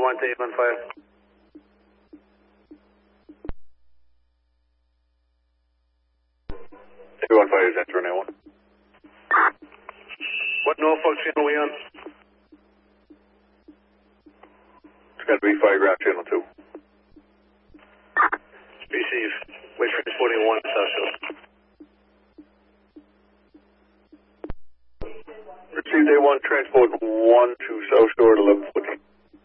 A1 to A15. A15 is entering A1. What Norfolk channel are we on? It's going to be Fireground Channel 2. Receive. Wait for transporting 1 South Shore. Received A1, transport 1 to South Shore at 11:14.